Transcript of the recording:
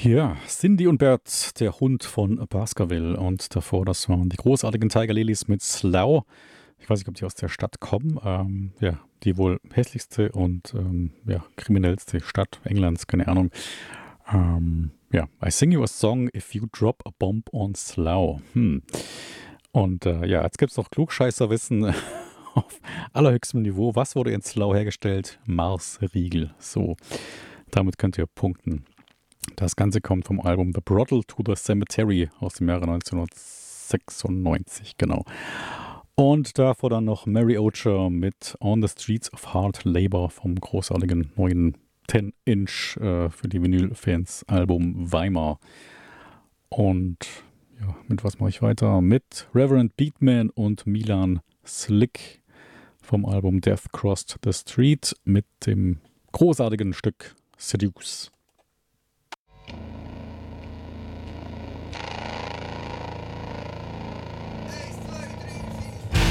Ja, Cindy und Bert, der Hund von Baskerville. Und davor, das waren die großartigen Tiger Lilies mit Slough. Ich weiß nicht, ob die aus der Stadt kommen. Ja, die wohl hässlichste und ja, kriminellste Stadt Englands, keine Ahnung. Ja, I sing you a song if you drop a bomb on Slough. Und ja, jetzt gibt es noch Klugscheißerwissen auf allerhöchstem Niveau. Was wurde in Slough hergestellt? Marsriegel. So, damit könnt ihr punkten. Das Ganze kommt vom Album The Brothel to the Cemetery aus dem Jahre 1996, genau. Und davor dann noch Mary Ocher mit On the Streets of Hard Labor vom großartigen neuen 10-Inch für die Vinyl-Fans Album Weimar. Und ja, mit was mache ich weiter? Mit Reverend Beatman und Milan Slick vom Album Death Crossed the Street mit dem großartigen Stück Seduce.